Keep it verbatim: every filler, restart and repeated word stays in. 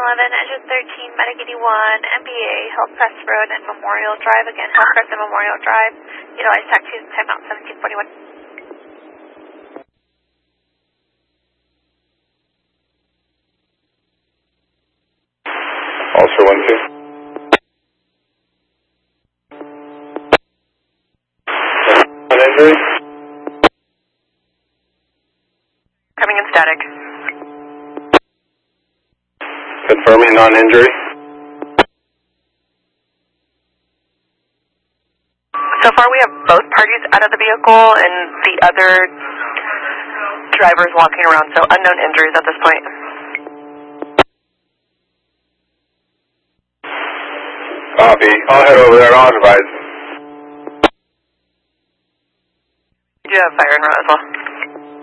eleven, engine thirteen, Medic eighty-one, M B A, Hillcrest Road and Memorial Drive. Again, Hillcrest and Memorial Drive. Utilize taxis and timeout seventeen forty-one. Also one two. An injury? Coming in static. Confirming non-injury. So far we have both parties out of the vehicle and the other drivers walking around, so unknown injuries at this point. Copy. I'll head over there. I'll advise. We do have fire en route as well.